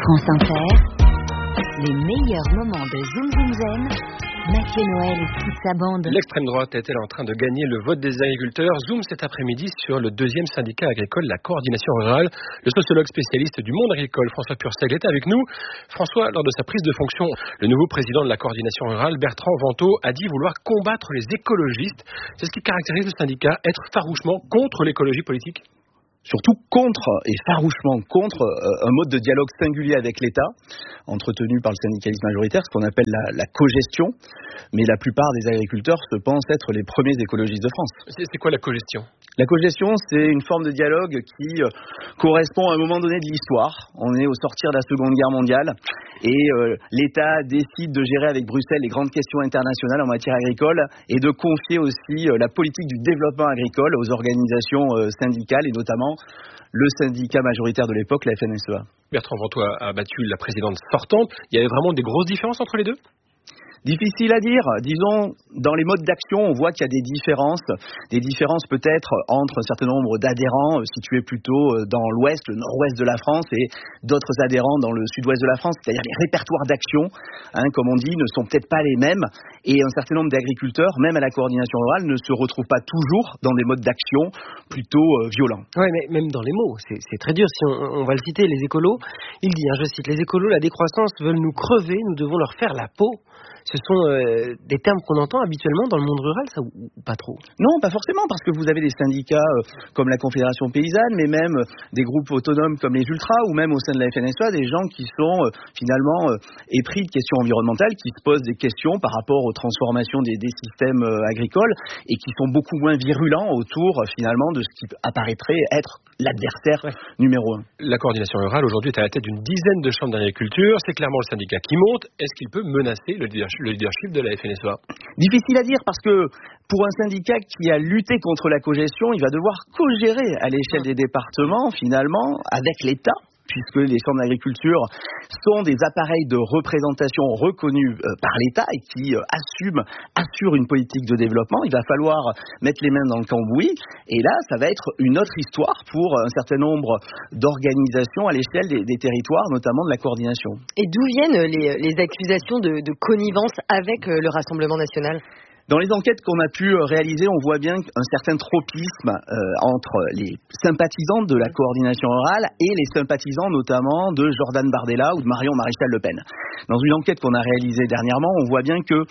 France Inter, les meilleurs moments de Zoom Zoom Zen, Mathieu Noël et toute sa bande. L'extrême droite est-elle en train de gagner le vote des agriculteurs? Zoom cet après-midi sur le deuxième syndicat agricole, la Coordination Rurale. Le sociologue spécialiste du monde agricole, François Purcell, est avec nous. François, lors de sa prise de fonction, le nouveau président de la Coordination Rurale, Bertrand Vantaux, a dit vouloir combattre les écologistes. C'est ce qui caractérise le syndicat, être farouchement contre l'écologie politique? Surtout contre, et farouchement contre, un mode de dialogue singulier avec l'État, entretenu par le syndicalisme majoritaire, ce qu'on appelle la cogestion. Mais la plupart des agriculteurs se pensent être les premiers écologistes de France. C'est quoi la cogestion? La cogestion, c'est une forme de dialogue qui correspond à un moment donné de l'histoire. On est au sortir de la Seconde Guerre mondiale et l'État décide de gérer avec Bruxelles les grandes questions internationales en matière agricole et de confier aussi la politique du développement agricole aux organisations syndicales et notamment le syndicat majoritaire de l'époque, la FNSEA. Bertrand Vantaux a battu la présidente sortante. Il y avait vraiment des grosses différences entre les deux? Difficile à dire. Disons, dans les modes d'action, on voit qu'il y a des différences peut-être entre un certain nombre d'adhérents situés plutôt dans l'ouest, le nord-ouest de la France et d'autres adhérents dans le sud-ouest de la France. C'est-à-dire les répertoires d'action, comme on dit, ne sont peut-être pas les mêmes et un certain nombre d'agriculteurs, même à la coordination rurale, ne se retrouvent pas toujours dans des modes d'action plutôt violents. Oui, mais même dans les mots, c'est très dur. Si on va le citer, les écolos, il dit, je cite, les écolos, la décroissance veulent nous crever, nous devons leur faire la peau. Ce sont des termes qu'on entend habituellement dans le monde rural, ça, ou pas trop? Non, pas forcément, parce que vous avez des syndicats comme la Confédération Paysanne, mais même des groupes autonomes comme les Ultras, ou même au sein de la FNSEA, des gens qui sont finalement épris de questions environnementales, qui se posent des questions par rapport aux transformations des systèmes agricoles, et qui sont beaucoup moins virulents autour finalement de ce qui apparaîtrait être l'adversaire numéro 1. La coordination rurale aujourd'hui est à la tête d'une dizaine de chambres d'agriculture. C'est clairement le syndicat qui monte. Est-ce qu'il peut menacer le leadership de la FNSEA? Difficile à dire parce que pour un syndicat qui a lutté contre la cogestion, il va devoir co-gérer à l'échelle des départements finalement avec l'État, puisque les chambres d'agriculture sont des appareils de représentation reconnus par l'État et qui assurent une politique de développement. Il va falloir mettre les mains dans le cambouis et là, ça va être une autre histoire pour un certain nombre d'organisations à l'échelle des territoires, notamment de la coordination. Et d'où viennent les accusations de connivence avec le Rassemblement national ? Dans les enquêtes qu'on a pu réaliser, on voit bien un certain tropisme entre les sympathisants de la coordination rurale et les sympathisants notamment de Jordan Bardella ou de Marion Maréchal Le Pen. Dans une enquête qu'on a réalisée dernièrement, on voit bien que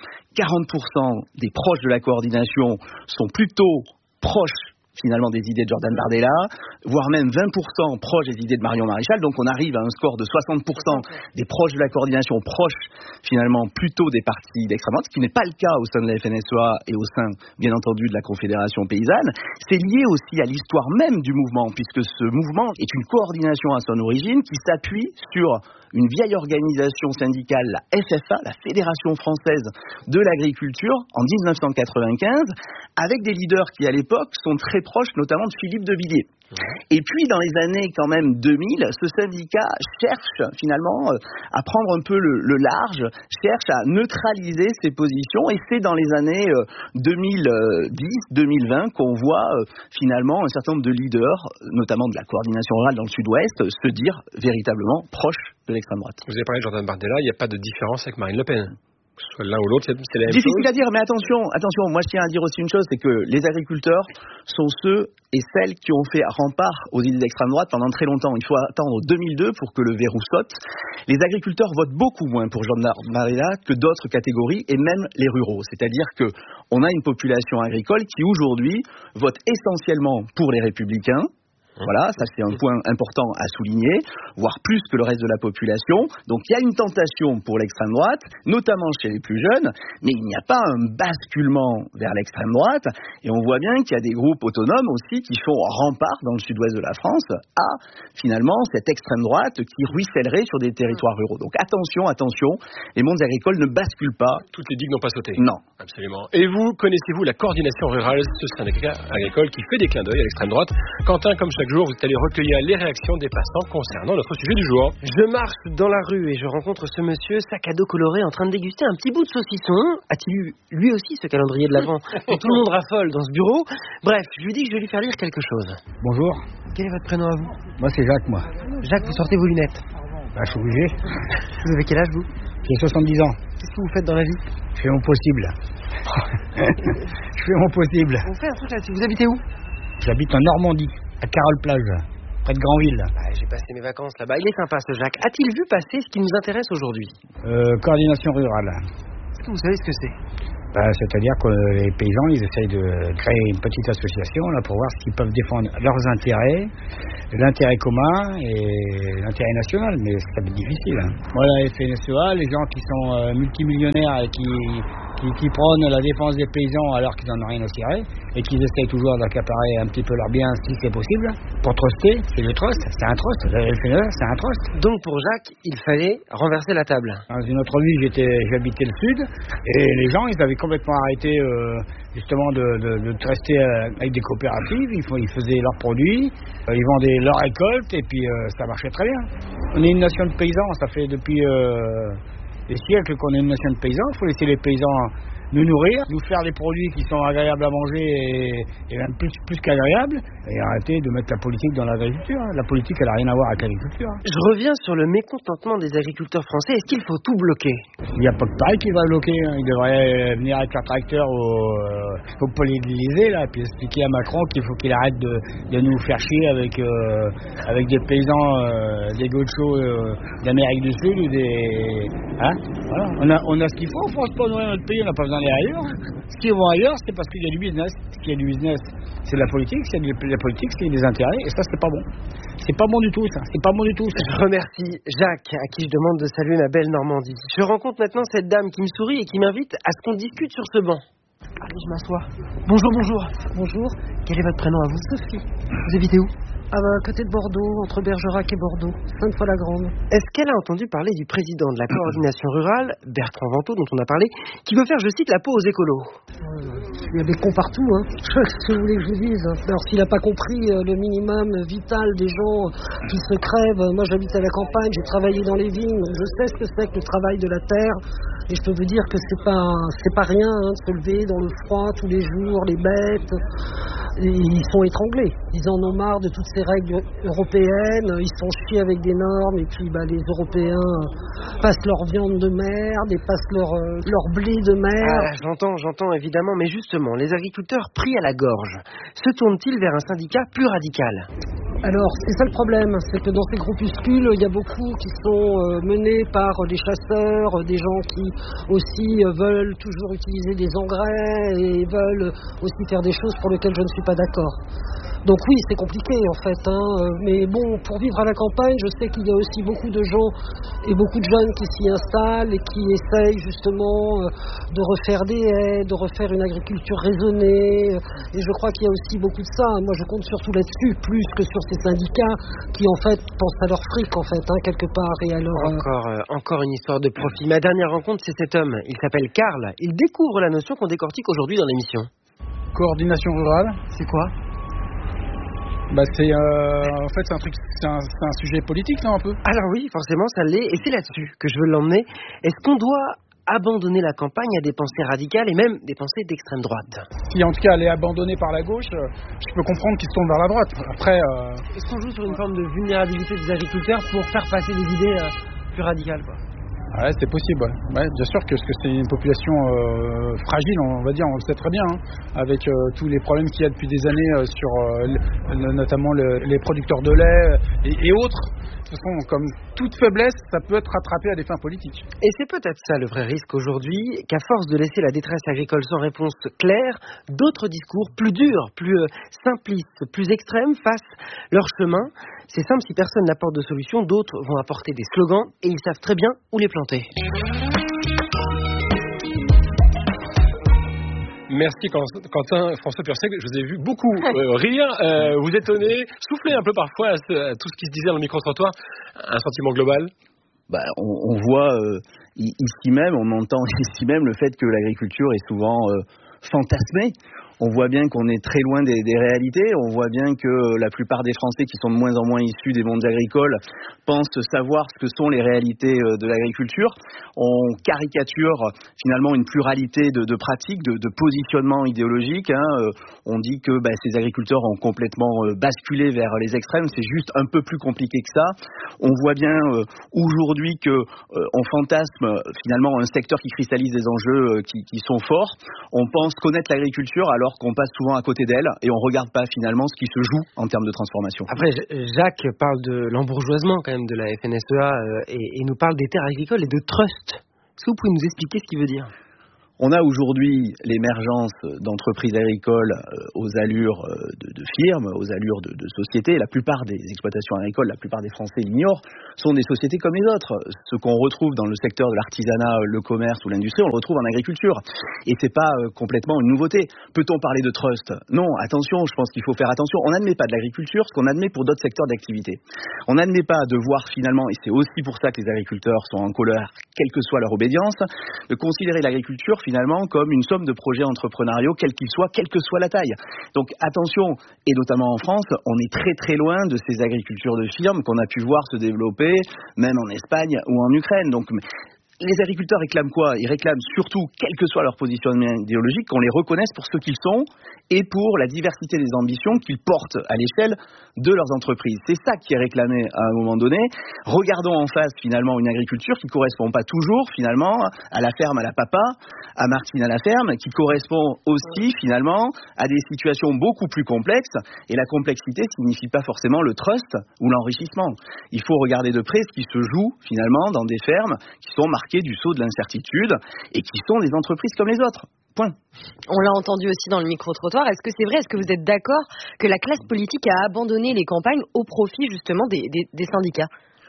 40% des proches de la coordination sont plutôt proches finalement des idées de Jordan Bardella, voire même 20% proches des idées de Marion Maréchal. Donc on arrive à un score de 60% des proches de la coordination, proches finalement plutôt des partis d'extrême droite, ce qui n'est pas le cas au sein de la FNSEA et au sein, bien entendu, de la Confédération Paysanne. C'est lié aussi à l'histoire même du mouvement, puisque ce mouvement est une coordination à son origine qui s'appuie sur une vieille organisation syndicale, la FFA, la Fédération Française de l'Agriculture, en 1995, avec des leaders qui, à l'époque, sont très proches, notamment de Philippe de Villiers. Et puis, dans les années quand même 2000, ce syndicat cherche finalement à prendre un peu le large, cherche à neutraliser ses positions, et c'est dans les années 2010-2020 qu'on voit finalement un certain nombre de leaders, notamment de la coordination rurale dans le sud-ouest, se dire véritablement proches de l'extrême droite. Vous avez parlé de Jordan Bardella, il n'y a pas de différence avec Marine Le Pen? Que ce soit l'un ou l'autre, c'est la même chose. Difficile à dire, mais attention, moi je tiens à dire aussi une chose, c'est que les agriculteurs sont ceux et celles qui ont fait rempart aux idées d'extrême droite pendant très longtemps. Il faut attendre 2002 pour que le verrou saute. Les agriculteurs votent beaucoup moins pour Jordan Bardella que d'autres catégories, et même les ruraux. C'est-à-dire qu'on a une population agricole qui aujourd'hui vote essentiellement pour les Républicains. Voilà, ça c'est un point important à souligner, voire plus que le reste de la population. Donc il y a une tentation pour l'extrême droite, notamment chez les plus jeunes, mais il n'y a pas un basculement vers l'extrême droite. Et on voit bien qu'il y a des groupes autonomes aussi qui font rempart dans le sud-ouest de la France à finalement cette extrême droite qui ruissellerait sur des territoires ruraux. Donc attention, les mondes agricoles ne basculent pas. Toutes les digues n'ont pas sauté. Non. Absolument. Et vous, connaissez-vous la coordination rurale, ce syndicat agricole qui fait des clins d'œil à l'extrême droite? Quentin, comme chaque jour, vous allez recueillir les réactions des passants concernant notre sujet du jour. Je marche dans la rue et je rencontre ce monsieur sac à dos coloré en train de déguster un petit bout de saucisson. A-t-il eu lui aussi ce calendrier de l'Avent dont tout le monde raffole dans ce bureau? Bref, je lui dis que je vais lui faire lire quelque chose. Bonjour. Quel est votre prénom à vous? Moi c'est Jacques, moi. Jacques, vous sortez vos lunettes. Je suis obligé. Vous avez quel âge, vous? J'ai 70 ans. Qu'est-ce que vous faites dans la vie? Je fais mon possible. Je fais mon possible. On fait un truc là-dessus. Vous habitez où? J'habite en Normandie, à Carole-Plage, près de Granville. J'ai passé mes vacances là-bas. Il est sympa ce Jacques. A-t-il vu passer ce qui nous intéresse aujourd'hui? Coordination rurale. Est-ce que vous savez ce que c'est? C'est-à-dire que les paysans, ils essayent de créer une petite association là, pour voir s'ils peuvent défendre leurs intérêts, l'intérêt commun et l'intérêt national, mais ça va être difficile. Voilà, la FNSEA, les gens qui sont multimillionnaires et qui prônent la défense des paysans alors qu'ils n'en ont rien à cirer et qu'ils essayent toujours d'accaparer un petit peu leurs biens si c'est possible, pour truster, c'est le trust, c'est un trust, la FNSEA, c'est un trust. Donc pour Jacques, il fallait renverser la table. Dans une autre vie, j'habitais le sud et les gens, ils avaient complètement arrêté justement de truster avec des coopératives. Ils faisaient leurs produits, ils vendaient leurs récoltes et puis ça marchait très bien. On est une nation de paysans, ça fait depuis des siècles qu'on est une nation de paysans. Il faut laisser les paysans nous nourrir, nous faire des produits qui sont agréables à manger et même plus qu'agréables, et arrêter de mettre la politique dans l'agriculture. La politique, elle n'a rien à voir avec l'agriculture. Je reviens sur le mécontentement des agriculteurs français. Est-ce qu'il faut tout bloquer? Il n'y a pas que Paris qui va bloquer. Ils devraient venir avec leur tracteur au Polysée, là, puis expliquer à Macron qu'il faut qu'il arrête de nous faire chier avec des paysans, des gauchos d'Amérique du Sud ou des... Hein, voilà. On a ce qu'il faut en France pour nourrir notre pays, on n'a pas besoin d'aller ailleurs. S'ils vont ailleurs, c'est parce qu'il y a du business. S'il y a du business, c'est de la politique. S'il y a de la politique, c'est des intérêts. Et ça, c'est pas bon. C'est pas bon du tout, ça. C'est pas bon du tout, ça. Je remercie Jacques, à qui je demande de saluer ma belle Normandie. Je rencontre maintenant cette dame qui me sourit et qui m'invite à ce qu'on discute sur ce banc. Allez, je m'assois. Bonjour. Bonjour. Quel est votre prénom à vous? Sophie. Vous habitez où? À côté de Bordeaux, entre Bergerac et Bordeaux, Sainte-Foy-la-Grande. Est-ce qu'elle a entendu parler du président de la coordination rurale, Bertrand Vantaux, dont on a parlé, qui veut faire, je cite, la peau aux écolos? Il y a des cons partout, hein. Qu'est-ce que vous voulez que je vous dise? Alors, s'il n'a pas compris le minimum vital des gens qui se crèvent, moi j'habite à la campagne, j'ai travaillé dans les vignes, donc je sais ce que c'est que le travail de la terre, et je peux vous dire que c'est pas rien hein, de se lever dans le froid tous les jours, les bêtes, ils sont étranglés, ils en ont marre de toutes ces règles européennes, ils sont chiés avec des normes, et puis les Européens passent leur viande de merde et passent leur blé de merde. J'entends évidemment, mais justement, les agriculteurs pris à la gorge, se tournent-ils vers un syndicat plus radical? Alors, c'est ça le problème, c'est que dans ces groupuscules, il y a beaucoup qui sont menés par des chasseurs, des gens qui aussi veulent toujours utiliser des engrais et veulent aussi faire des choses pour lesquelles je ne suis pas d'accord. Donc oui, c'est compliqué en fait, mais bon, pour vivre à la campagne, je sais qu'il y a aussi beaucoup de gens et beaucoup de jeunes qui s'y installent et qui essayent justement de refaire des haies, de refaire une agriculture raisonnée, et je crois qu'il y a aussi beaucoup de ça. Moi, je compte surtout là-dessus, plus que sur ces syndicats qui en fait pensent à leur fric en fait, quelque part, et à leur... Encore une histoire de profit. Ma dernière rencontre, c'est cet homme, il s'appelle Karl, il découvre la notion qu'on décortique aujourd'hui dans l'émission. Coordination rurale. C'est quoi? En fait c'est un sujet politique là un peu. Alors oui, forcément ça l'est, et c'est là-dessus que je veux l'emmener. Est-ce qu'on doit abandonner la campagne à des pensées radicales et même des pensées d'extrême droite? Si en tout cas elle est abandonnée par la gauche, je peux comprendre qu'ils se tournent vers la droite. Après, est-ce qu'on joue sur une forme de vulnérabilité des agriculteurs pour faire passer des idées plus radicales, quoi? Ouais, c'est possible, ouais, bien sûr que c'est une population fragile, on va dire, on le sait très bien, avec tous les problèmes qu'il y a depuis des années sur notamment les producteurs de lait et autres. De toute façon, comme toute faiblesse, ça peut être rattrapé à des fins politiques. Et c'est peut-être ça le vrai risque aujourd'hui, qu'à force de laisser la détresse agricole sans réponse claire, d'autres discours plus durs, plus simplistes, plus extrêmes fassent leur chemin. C'est simple, si personne n'apporte de solution, d'autres vont apporter des slogans et ils savent très bien où les planter. Merci Quentin, François Purseg, je vous ai vu beaucoup rire, vous étonner, souffler un peu parfois à tout ce qui se disait dans le micro-trottoir, un sentiment global? On voit ici même, on entend ici même le fait que l'agriculture est souvent fantasmée. On voit bien qu'on est très loin des réalités. On voit bien que la plupart des Français qui sont de moins en moins issus des mondes agricoles pensent savoir ce que sont les réalités de l'agriculture. On caricature finalement une pluralité de pratiques, de positionnements idéologiques. On dit que ces agriculteurs ont complètement basculé vers les extrêmes. C'est juste un peu plus compliqué que ça. On voit bien aujourd'hui qu'on fantasme finalement un secteur qui cristallise des enjeux qui sont forts. On pense connaître l'agriculture alors qu'on passe souvent à côté d'elle et on ne regarde pas finalement ce qui se joue en termes de transformation. Après, Jacques parle de l'embourgeoisement quand même de la FNSEA et nous parle des terres agricoles et de trust. Est-ce que vous pouvez nous expliquer ce qu'il veut dire ? On a aujourd'hui l'émergence d'entreprises agricoles aux allures de firmes, aux allures de sociétés. La plupart des exploitations agricoles, la plupart des Français l'ignorent, sont des sociétés comme les autres. Ce qu'on retrouve dans le secteur de l'artisanat, le commerce ou l'industrie, on le retrouve en agriculture. Et c'est pas complètement une nouveauté. Peut-on parler de trust ? Non, attention, je pense qu'il faut faire attention. On n'admet pas de l'agriculture ce qu'on admet pour d'autres secteurs d'activité. On n'admet pas de voir finalement, et c'est aussi pour ça que les agriculteurs sont en colère, quelle que soit leur obédience, de considérer l'agriculture finalement comme une somme de projets entrepreneuriaux, quels qu'ils soient, quelle que soit la taille. Donc attention, et notamment en France, on est très très loin de ces agricultures de firmes qu'on a pu voir se développer, même en Espagne ou en Ukraine. Donc les agriculteurs réclament quoi ? Ils réclament surtout, quel que soit leur positionnement idéologique, qu'on les reconnaisse pour ce qu'ils sont et pour la diversité des ambitions qu'ils portent à l'échelle de leurs entreprises. C'est ça qui est réclamé à un moment donné. Regardons en face finalement une agriculture qui ne correspond pas toujours finalement à la ferme à la papa, à Martine à la ferme, qui correspond aussi finalement à des situations beaucoup plus complexes. Et la complexité ne signifie pas forcément le trust ou l'enrichissement. Il faut regarder de près ce qui se joue finalement dans des fermes qui sont marquées du sceau de l'incertitude et qui sont des entreprises comme les autres. Point. On l'a entendu aussi dans le micro-trottoir. Est-ce que c'est vrai ? Est-ce que vous êtes d'accord que la classe politique a abandonné les campagnes au profit justement des syndicats ?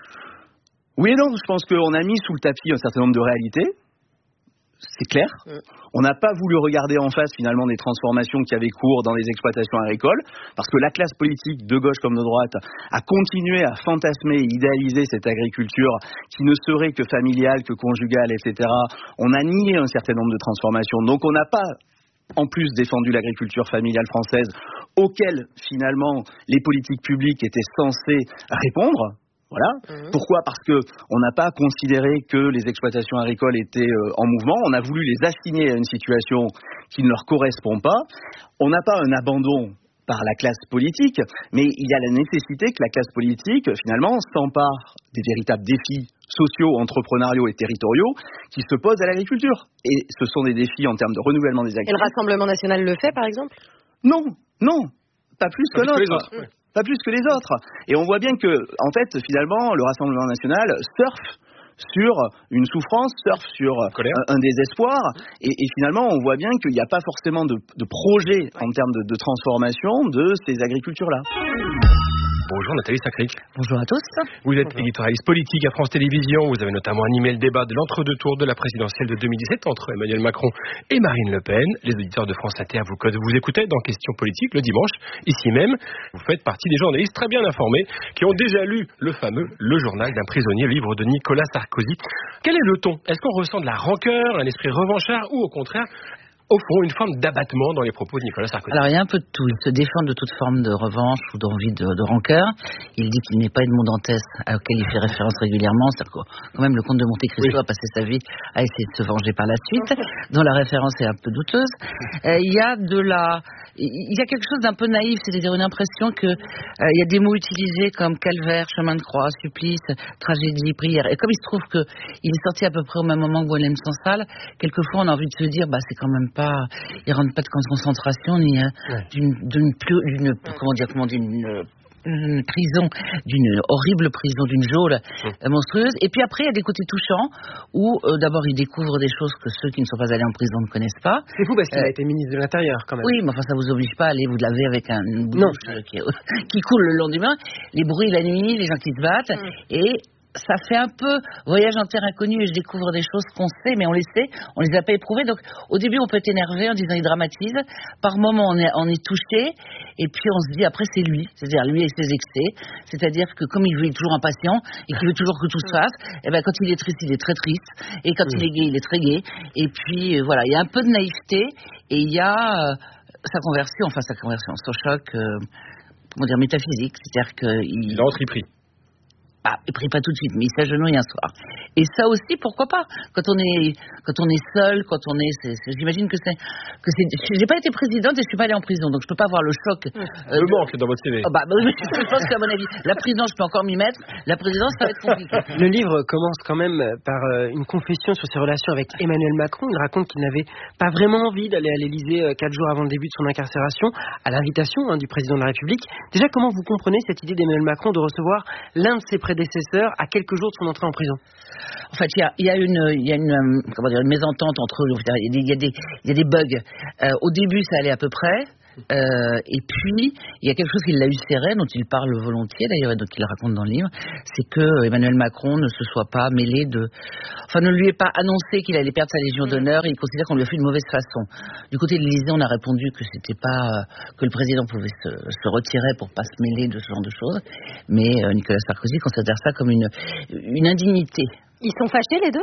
Oui et non. Je pense qu'on a mis sous le tapis un certain nombre de réalités. C'est clair. On n'a pas voulu regarder en face finalement des transformations qui avaient cours dans les exploitations agricoles, parce que la classe politique, de gauche comme de droite, a continué à fantasmer et idéaliser cette agriculture qui ne serait que familiale, que conjugale, etc. On a nié un certain nombre de transformations. Donc on n'a pas en plus défendu l'agriculture familiale française, auquel finalement les politiques publiques étaient censées répondre. Voilà. Pourquoi ? Parce que on n'a pas considéré que les exploitations agricoles étaient en mouvement. On a voulu les assigner à une situation qui ne leur correspond pas. On n'a pas un abandon par la classe politique, mais il y a la nécessité que la classe politique, finalement, s'empare des véritables défis sociaux, entrepreneuriaux et territoriaux qui se posent à l'agriculture. Et ce sont des défis en termes de renouvellement des activités. Et le Rassemblement national le fait, par exemple ? Non, pas plus que l'autre. Pas plus que les autres. Et on voit bien que, en fait, finalement, le Rassemblement national surfe sur une souffrance, surfe sur un désespoir. Et finalement, on voit bien qu'il n'y a pas forcément de projet en termes de transformation de ces agricultures-là. Bonjour Nathalie Sacric. Bonjour à tous. Vous êtes éditorialiste politique à France Télévisions. Vous avez notamment animé le débat de l'entre-deux-tours de la présidentielle de 2017 entre Emmanuel Macron et Marine Le Pen. Les auditeurs de France Inter vous écoutaient dans Questions politiques le dimanche, ici même. Vous faites partie des journalistes très bien informés qui ont déjà lu le fameux Le journal d'un prisonnier, livre de Nicolas Sarkozy. Quel est le ton ? Est-ce qu'on ressent de la rancœur, un esprit revanchard ou au contraire au fond, une forme d'abattement dans les propos de Nicolas Sarkozy? Alors, il y a un peu de tout. Il se défend de toute forme de revanche ou d'envie de rancœur. Il dit qu'il n'est pas Edmond Dantès, auquel il fait référence régulièrement. C'est-à-dire que, quand même, le comte de Monte Cristo a passé sa vie à essayer de se venger par la suite, dont la référence est un peu douteuse. Il y a quelque chose d'un peu naïf, c'est-à-dire une impression que il y a des mots utilisés comme calvaire, chemin de croix, supplice, tragédie, prière. Et comme il se trouve que il est sorti à peu près au même moment que Bohème sans salle, quelquefois on a envie de se dire, c'est quand même pas, il rentre pas de concentration ni d'une prison, d'une horrible prison, d'une geôle monstrueuse. Et puis après, il y a des côtés touchants où d'abord il découvre des choses que ceux qui ne sont pas allés en prison ne connaissent pas. C'est fou parce qu'il a été ministre de l'Intérieur quand même. Oui, mais enfin ça vous oblige pas à aller vous laver avec une bouche qui coule le long du bain. Les bruits la nuit, les gens qui se battent et ça fait un peu voyage en terre inconnue et je découvre des choses qu'on sait, mais on les sait, on les a pas éprouvées. Donc, au début, on peut être énervé en disant il dramatise. Par moments, on est touché. Et puis, on se dit après, c'est lui. C'est-à-dire, lui avec ses excès. C'est-à-dire que comme il est toujours impatient et qu'il veut toujours que tout se fasse, quand il est triste, il est très triste. Et quand il est gai, il est très gai. Et puis, voilà, il y a un peu de naïveté et il y a son choc, métaphysique, c'est-à-dire qu'il entre, il prie. Il prie pas tout de suite, mais il s'agenouille un soir. Et ça aussi, pourquoi pas? Quand on est seul, j'imagine que j'ai pas été présidente et je suis pas allée en prison, donc je peux pas avoir le choc. Le manque dans votre CV. Je pense qu'à mon avis, la prison, je peux encore m'y mettre. La présidence, ça va être compliqué. Le livre commence quand même par une confession sur ses relations avec Emmanuel Macron. Il raconte qu'il n'avait pas vraiment envie d'aller à l'Élysée 4 jours avant le début de son incarcération, à l'invitation du président de la République. Déjà, comment vous comprenez cette idée d'Emmanuel Macron de recevoir l'un de ses prédécesseurs à quelques jours de son entrée en prison? En fait, il y a une mésentente entre eux. Il y a des bugs. Au début, ça allait à peu près. Et puis, il y a quelque chose qui l'a ulcéré, dont il parle volontiers d'ailleurs, et dont il raconte dans le livre, c'est que Emmanuel Macron ne se soit pas mêlé ne lui ait pas annoncé qu'il allait perdre sa Légion d'honneur, et il considère qu'on lui a fait une mauvaise façon. Du côté de l'Élysée, on a répondu que c'était pas, que le président pouvait se retirer pour pas se mêler de ce genre de choses, mais Nicolas Sarkozy considère ça comme une indignité. Ils sont fâchés les deux?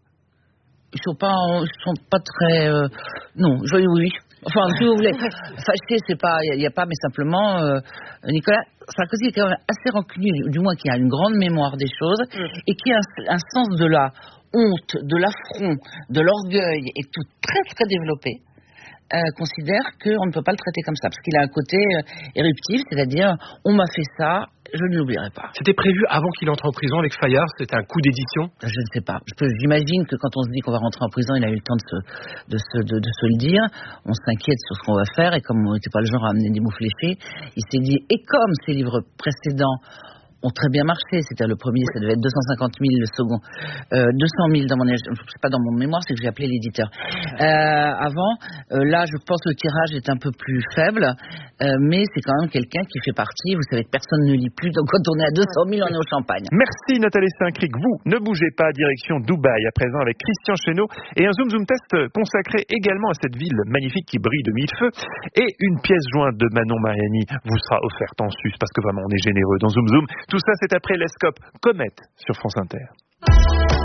Ils sont pas très, non, oui. Enfin, si vous voulez, fâché, c'est pas, il y a pas, mais simplement, Nicolas Sarkozy est quand même assez rancunier, du moins qui a une grande mémoire des choses, et qui a un sens de la honte, de l'affront, de l'orgueil, et tout très très développé. Considère qu'on ne peut pas le traiter comme ça, parce qu'il a un côté éruptif, c'est-à-dire, on m'a fait ça, je ne l'oublierai pas. C'était prévu avant qu'il entre en prison avec Fayard? C'était un coup d'édition? Je ne sais pas. J'imagine que quand on se dit qu'on va rentrer en prison, il a eu le temps de se le dire. On s'inquiète sur ce qu'on va faire, et comme on n'était pas le genre à amener des mots fléchés, il s'est dit, et comme ses livres précédents ont très bien marché, c'était le premier, ça devait être 250 000, le second 200 000 dans c'est pas dans mon mémoire, c'est que j'ai appelé l'éditeur avant, là je pense que le tirage est un peu plus faible, mais c'est quand même quelqu'un qui fait partie, vous savez que personne ne lit plus, donc quand on est à 200 000 on est au champagne. Merci Nathalie Saint-Cric, vous ne bougez pas, direction Dubaï à présent avec Christian Chesneau et un Zoom Test consacré également à cette ville magnifique qui brille de mille feux, et une pièce jointe de Manon Mariani vous sera offerte en sus, parce que vraiment on est généreux dans Zoom. Tout ça, c'est après l'Escope Comète sur France Inter.